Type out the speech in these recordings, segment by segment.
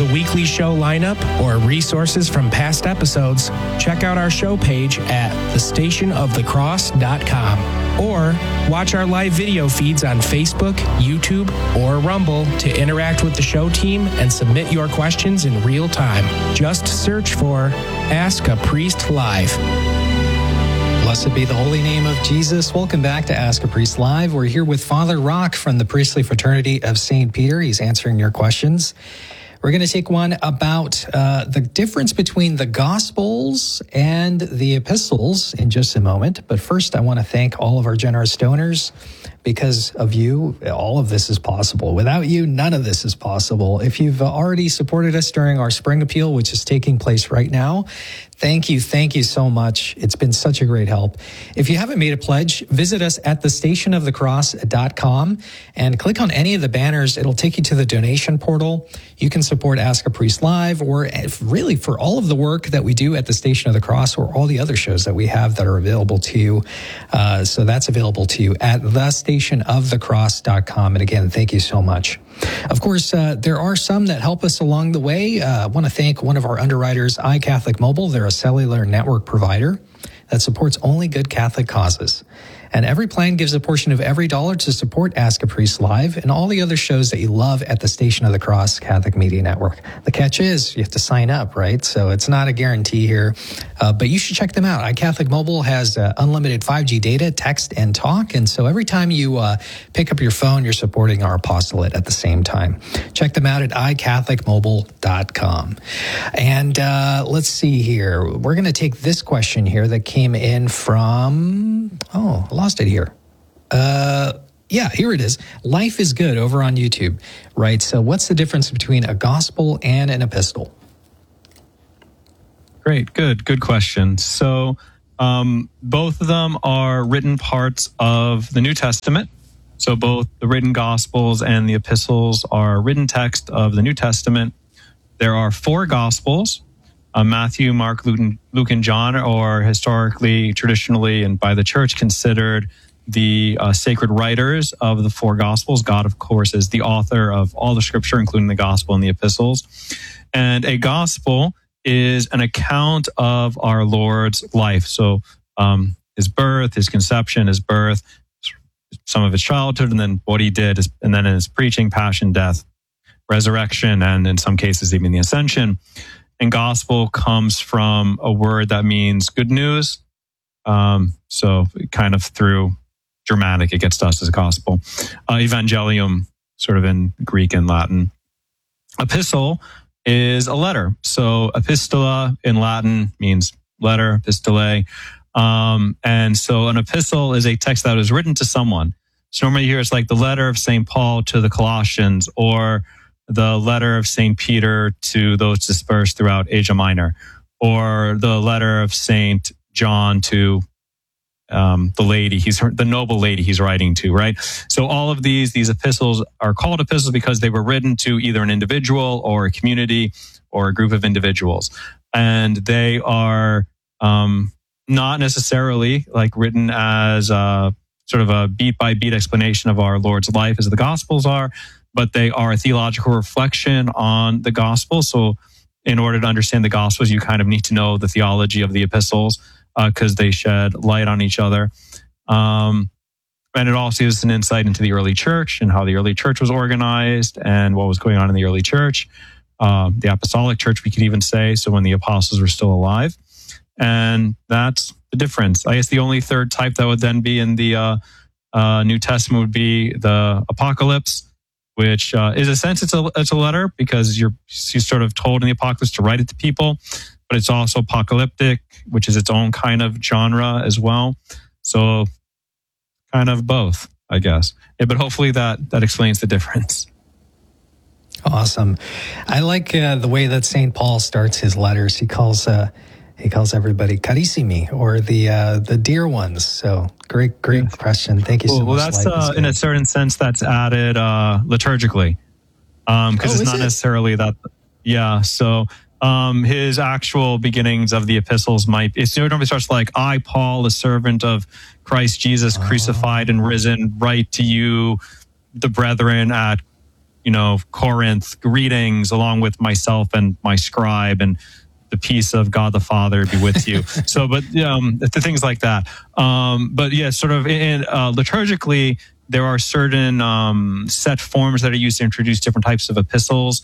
weekly show lineup or resources from past episodes, check out our show page at thestationofthecross.com or watch our live video feeds on Facebook, YouTube, or Rumble to interact with the show team and submit your questions in real time. Just search for Ask a Priest Live. Blessed be the holy name of Jesus. Welcome back to Ask a Priest Live. We're here with Father Rock from the Priestly Fraternity of St. Peter. He's answering your questions. We're going to take one about the difference between the Gospels and the Epistles in just a moment. But first, I want to thank all of our generous donors. Because of you, all of this is possible. Without you, none of this is possible. If you've already supported us during our spring appeal, which is taking place right now, thank you so much. It's been such a great help. If you haven't made a pledge, visit us at thestationofthecross.com and click on any of the banners. It'll take you to the donation portal. You can support Ask a Priest Live, or really for all of the work that we do at the Station of the Cross, or all the other shows that we have that are available to you. So that's available to you at thestationofthecross.com. And again, thank you so much. Of course, there are some that help us along the way. I want to thank one of our underwriters, iCatholic Mobile. They're a cellular network provider that supports only good Catholic causes. And every plan gives a portion of every dollar to support Ask a Priest Live and all the other shows that you love at the Station of the Cross Catholic Media Network. The catch is you have to sign up, right? So it's not a guarantee here, but you should check them out. iCatholic Mobile has unlimited 5G data, text, and talk. And so every time you pick up your phone, you're supporting our apostolate at the same time. Check them out at iCatholicMobile.com. And let's see here. We're going to take this question here that came in from, I lost it here. Yeah, here it is. Life is Good over on YouTube, right? So what's the difference between a gospel and an epistle? Great, good question. So both of them are written parts of the New Testament. So both the written gospels and the epistles are written text of the New Testament. There are 4 gospels. Matthew, Mark, Luke, and John are historically, traditionally, and by the church considered the sacred writers of the 4 gospels. God, of course, is the author of all the scripture, including the gospel and the epistles. And a gospel is an account of our Lord's life. So his birth, his conception, his birth, some of his childhood, and then what he did, and then his preaching, passion, death, resurrection, and in some cases even the ascension. And gospel comes from a word that means good news. So kind of through Germanic, it gets to us as a gospel. Evangelium, sort of in Greek and Latin. Epistle is a letter. So epistola in Latin means letter, epistolae. And so an epistle is a text that was written to someone. So normally here it's like the letter of St. Paul to the Colossians, or the letter of St. Peter to those dispersed throughout Asia Minor, or the letter of St. John to the noble lady he's writing to, right? So all of these epistles are called epistles because they were written to either an individual or a community or a group of individuals. And they are not necessarily like written as sort of a beat-by-beat explanation of our Lord's life as the Gospels are, but they are a theological reflection on the Gospel. So in order to understand the Gospels, you kind of need to know the theology of the epistles because they shed light on each other. And it also gives us an insight into the early church and how the early church was organized and what was going on in the early church. The apostolic church, we could even say, so when the apostles were still alive. And that's the difference. I guess the only third type that would then be in the New Testament would be the Apocalypse, which is a sense it's a letter because you're sort of told in the Apocalypse to write it to people, but it's also apocalyptic, which is its own kind of genre as well. So kind of both, I guess. Yeah, but hopefully that explains the difference. Awesome. I like the way that St. Paul starts his letters. He calls everybody carissimi, or the dear ones. So great question. Thank you so much. Well, that's in a certain sense that's added liturgically, because it's not necessarily that. Yeah. So his actual beginnings of the epistles it normally starts like, I, Paul, the servant of Christ Jesus, crucified and risen, write to you, the brethren at Corinth, greetings along with myself and my scribe, and the peace of God the Father be with you. So, but things like that. But yeah, sort of liturgically, there are certain set forms that are used to introduce different types of epistles.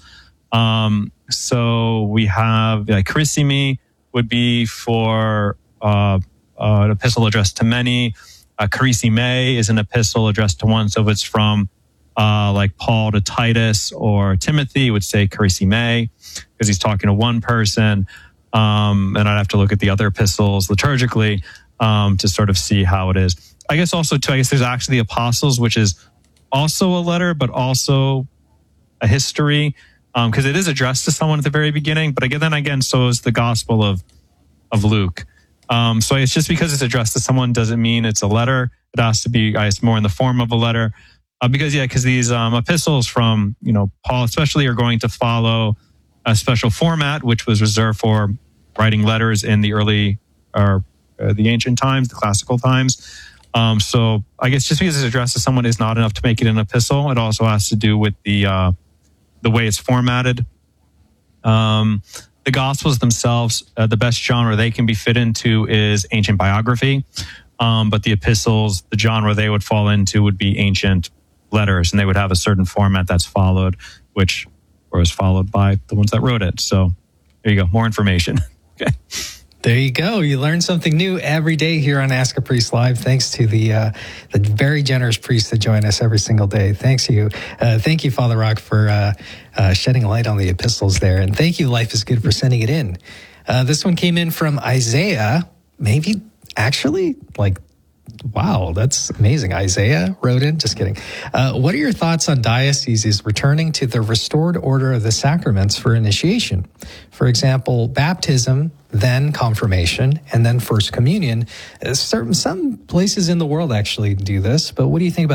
So we have Carissimi would be for an epistle addressed to many. Carissime is an epistle addressed to one. So if it's from like Paul to Titus or Timothy, would say Carissime because he's talking to one person. And I'd have to look at the other epistles liturgically to sort of see how it is. I guess also too, there's actually the Apostles, which is also a letter, but also a history, because it is addressed to someone at the very beginning. But again, so is the Gospel of Luke. So it's just because it's addressed to someone doesn't mean it's a letter. It has to be, I guess, more in the form of a letter. Because these epistles from Paul especially are going to follow a special format, which was reserved for writing letters in the early or the ancient times, the classical times. So I guess just because it's addressed to someone is not enough to make it an epistle. It also has to do with the way it's formatted. The Gospels themselves, the best genre they can be fit into is ancient biography. But the epistles, the genre they would fall into would be ancient letters, and they would have a certain format that's followed, which was followed by the ones that wrote it. So there you go, more information. Okay. There you go. You learn something new every day here on Ask a Priest Live. Thanks to the very generous priests that join us every single day. Thank you, Father Rock, for shedding light on the epistles there, and thank you, Life is Good, for sending it in. This one came in from Isaiah. Maybe actually, wow, that's amazing. Isaiah wrote in. Just kidding. What are your thoughts on dioceses returning to the restored order of the sacraments for initiation? For example, baptism, then confirmation, and then First Communion. Some places in the world actually do this, but what do you think about